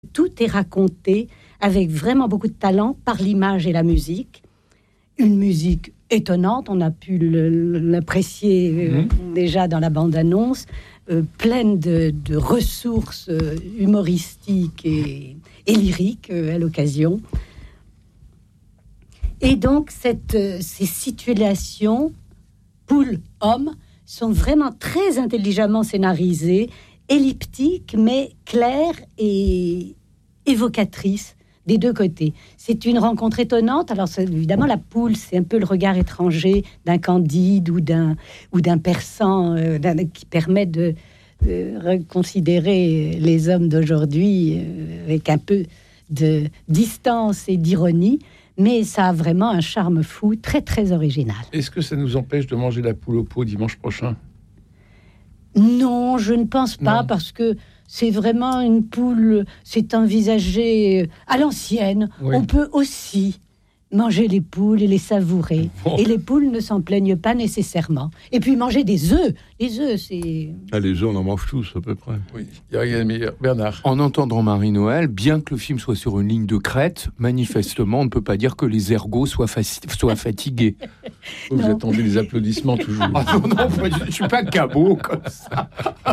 Tout est raconté avec vraiment beaucoup de talent par l'image et la musique. Une musique étonnante, on a pu l'apprécier déjà dans la bande-annonce, pleine de ressources humoristiques et lyriques à l'occasion. Et donc, ces situations, poule-homme, sont vraiment très intelligemment scénarisées, elliptiques, mais claires et évocatrices des deux côtés. C'est une rencontre étonnante. Alors, évidemment, la poule, c'est un peu le regard étranger d'un Candide ou d'un Persan qui permet de reconsidérer les hommes d'aujourd'hui avec un peu de distance et d'ironie. Mais ça a vraiment un charme fou, très, très original. Est-ce que ça nous empêche de manger la poule au pot dimanche prochain ? Non, je ne pense pas, parce que c'est vraiment une poule, c'est envisagé à l'ancienne. Oui. On peut aussi manger les poules et les savourer. Bon. Et les poules ne s'en plaignent pas nécessairement. Et puis manger des œufs. Les œufs, c'est... les œufs, on en mange tous à peu près. Oui, il y a rien de meilleur. Bernard. En entendant Marie-Noël, bien que le film soit sur une ligne de crête, manifestement, on ne peut pas dire que les ergots soient fatigués. Vous attendez les applaudissements toujours. Non, je ne suis pas cabot comme ça.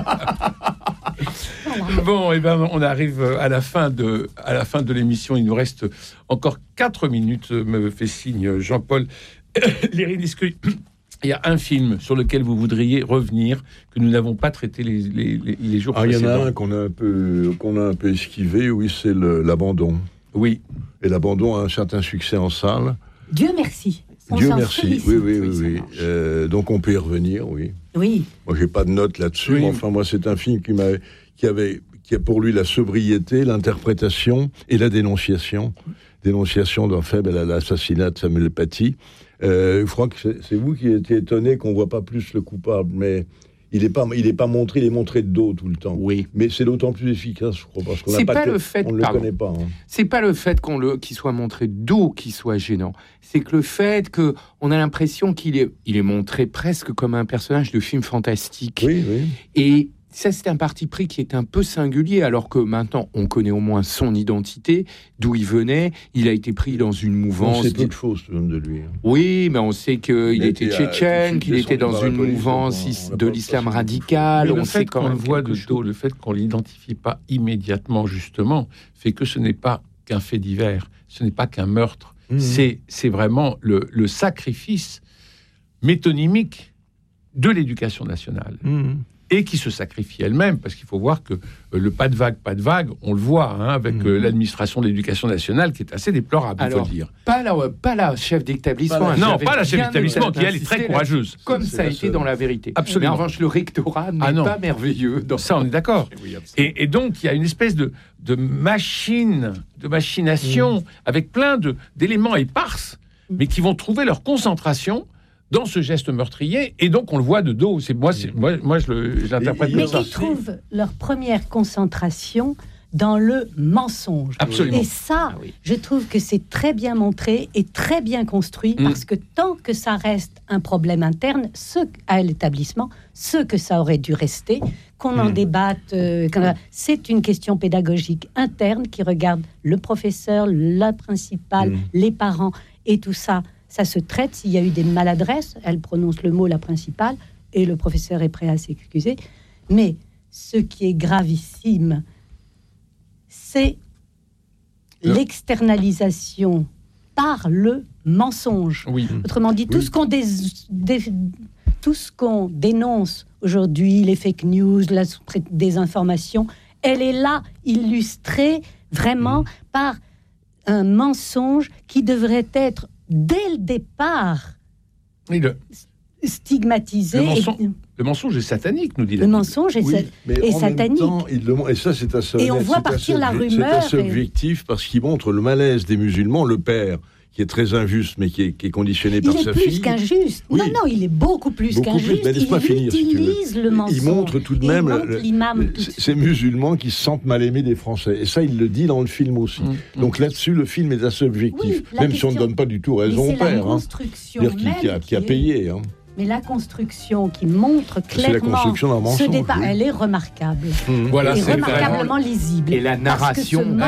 Bon, et ben, on arrive à la fin de l'émission. Il nous reste encore 4 minutes, me fait signe Jean-Paul Lérine. Est-ce qu'il y a un film sur lequel vous voudriez revenir, que nous n'avons pas traité les jours précédents ? Il y en a un qu'on a un peu esquivé, oui, c'est l'abandon. Oui. Et l'abandon a un certain succès en salle. Dieu merci. Dieu merci, oui. Donc on peut y revenir, oui. Oui. Moi, j'ai pas de notes là-dessus, mais enfin, moi, c'est un film qui a pour lui la sobriété, l'interprétation et la dénonciation d'un fait, l'assassinat de Samuel Paty. Je crois que c'est vous qui étiez étonné qu'on voit pas plus le coupable, mais il est pas montré, il est montré de dos tout le temps. Oui. Mais c'est d'autant plus efficace, je crois, parce qu'on on ne le connaît pas. C'est pas le fait qu'il soit montré de dos qui soit gênant. C'est que le fait qu'on a l'impression qu'il est montré presque comme un personnage de film fantastique. Oui. Et ça, c'est un parti pris qui est un peu singulier, alors que maintenant, on connaît au moins son identité, d'où il venait. Il a été pris dans une mouvance... On sait peu de choses de lui. Oui, mais on sait qu'il était tchétchène, qu'il était dans une mouvance de l'islam radical. Le fait qu'on le voit de dos, le fait qu'on ne l'identifie pas immédiatement, justement, fait que ce n'est pas qu'un fait divers, ce n'est pas qu'un meurtre. C'est vraiment le sacrifice métonymique de l'éducation nationale. Et qui se sacrifie elle-même, parce qu'il faut voir que le pas de vague, on le voit avec l'administration de l'éducation nationale, qui est assez déplorable, il faut le dire. Pas la chef d'établissement. Pas la chef d'établissement, qui elle est très courageuse. Comme ça a été dans La Vérité. Absolument. Mais en revanche, le rectorat n'est pas merveilleux. Ça, on est d'accord. Oui, et donc, il y a une espèce de machination, avec plein d'éléments éparses, mais qui vont trouver leur concentration dans ce geste meurtrier, et donc on le voit de dos. Moi je l'interprète comme ça. Mais qui trouvent leur première concentration dans le mensonge. Absolument. Et ça, je trouve que c'est très bien montré et très bien construit, parce que tant que ça reste un problème interne, à l'établissement, ce que ça aurait dû rester, qu'on en débatte, c'est une question pédagogique interne qui regarde le professeur, la principale, les parents et tout ça. Ça se traite. S'il y a eu des maladresses, elle prononce le mot, la principale, et le professeur est prêt à s'excuser. Mais ce qui est gravissime, c'est l'externalisation par le mensonge. Oui. Autrement dit, tout ce qu'on dénonce aujourd'hui, les fake news, la désinformation, elle est là, illustrée vraiment par un mensonge qui devrait être dès le départ stigmatisé. Le mensonge est satanique, nous dit la Le Bible. mensonge est satanique. Et ça, c'est assez et on voit partir la rumeur. C'est assez objectif, parce qu'il montre le malaise des musulmans. Le père, qui est très injuste, mais qui est conditionné par sa fille. Il est plus qu'injuste. Oui. Non, il est beaucoup plus qu'injuste. Il utilise le mensonge. Il montre tout de même ces musulmans qui se sentent mal aimés des Français. Et ça, il le dit dans le film aussi. Donc là-dessus, le film est assez objectif. Même si on ne donne pas du tout raison au père. Construction qui a payé. Mais la construction qui montre C'est la clairement construction d'un ce mensonge, départ, oui. elle est remarquable. Voilà, Et c'est remarquablement vraiment- lisible. Et la Parce que ce narration